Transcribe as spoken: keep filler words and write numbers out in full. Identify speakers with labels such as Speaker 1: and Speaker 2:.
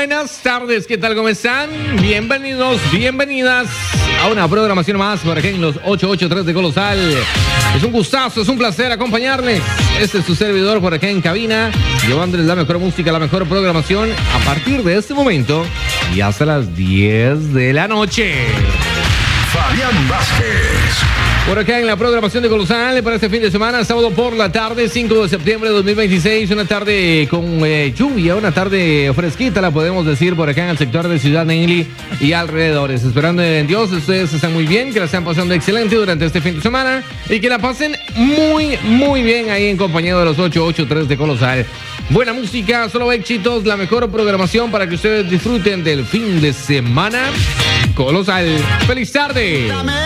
Speaker 1: buenas tardes, ¿qué tal? ¿Cómo están? Bienvenidos, bienvenidas a una programación más por aquí en los ochocientos ochenta y tres de Colosal. Es un gustazo, es un placer acompañarles. Este es su servidor por acá en cabina, llevándoles la mejor música, la mejor programación a partir de este momento y hasta las diez de la noche.
Speaker 2: Fabián Vázquez.
Speaker 1: Por acá en la programación de Colosal para este fin de semana, sábado por la tarde, cinco de septiembre de dos mil veintiséis, una tarde con eh, lluvia, una tarde fresquita, la podemos decir, por acá en el sector de Ciudad Neyli y alrededores. Esperando en Dios, ustedes están muy bien, que la estén pasando excelente durante este fin de semana y que la pasen muy, muy bien ahí en compañía de los ochocientos ochenta y tres de Colosal. Buena música, solo éxitos, la mejor programación para que ustedes disfruten del fin de semana. Colosal, feliz tarde.